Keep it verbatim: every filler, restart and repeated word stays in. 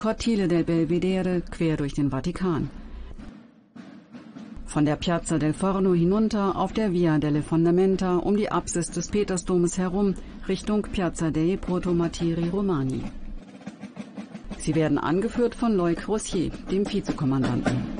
Cortile del Belvedere quer durch den Vatikan. Von der Piazza del Forno hinunter auf der Via delle Fondamenta um die Apsis des Petersdomes herum Richtung Piazza dei Protomartiri Romani. Sie werden angeführt von Loic Roussier, dem Vizekommandanten.